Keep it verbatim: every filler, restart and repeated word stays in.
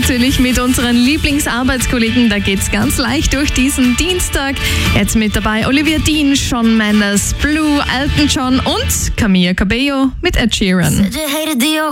natürlich mit unseren Lieblingsarbeitskollegen. Da geht's ganz leicht durch diesen Dienstag. Jetzt mit dabei Olivia Dean, Shawn Mendes, Blue, Elton John und Camila Cabello mit Ed Sheeran.